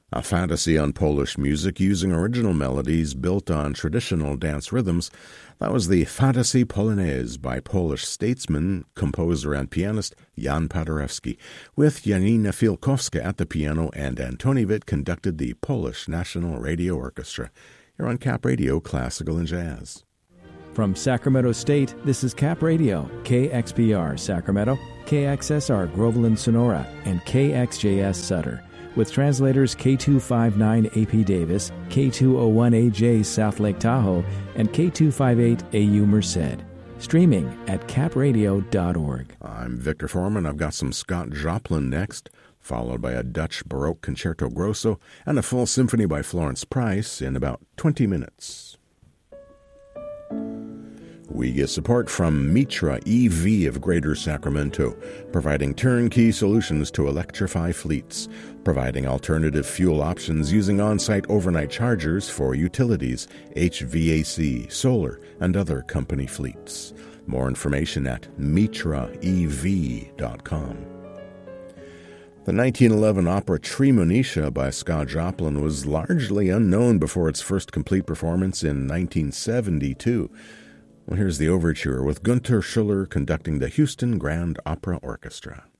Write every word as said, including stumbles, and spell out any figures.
A fantasy on Polish music using original melodies built on traditional dance rhythms. That was the Fantasy Polonaise by Polish statesman, composer, and pianist Jan Paderewski, with Janina Fielkowska at the piano, and Antoniewicz conducted the Polish National Radio Orchestra. You're on Cap Radio, Classical and Jazz. From Sacramento State, this is Cap Radio, K X P R Sacramento, K X S R Groveland Sonora, and K X J S Sutter, with translators K two fifty-nine A P Davis, K two oh one A J South Lake Tahoe, and K two fifty-eight A U Merced. Streaming at cap radio dot org. I'm Victor Foreman. I've got some Scott Joplin next, followed by a Dutch Baroque Concerto Grosso and a full symphony by Florence Price in about twenty minutes. We get support from Mitra E V of Greater Sacramento, providing turnkey solutions to electrify fleets, providing alternative fuel options using on-site overnight chargers for utilities, H V A C, solar, and other company fleets. More information at mitra e v dot com. The nineteen eleven opera Tremonisha by Scott Joplin was largely unknown before its first complete performance in nineteen seventy-two. Well, here's the overture with Gunther Schuller conducting the Houston Grand Opera Orchestra.